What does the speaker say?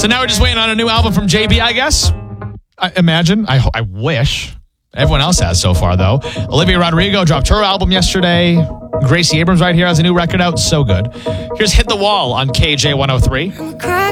So now we're just waiting on a new album from JB, I guess. I imagine. I wish. Everyone else has so far, though. Olivia Rodrigo dropped her album yesterday. Gracie Abrams right here has a new record out. So good. Here's Hit the Wall on KJ 103.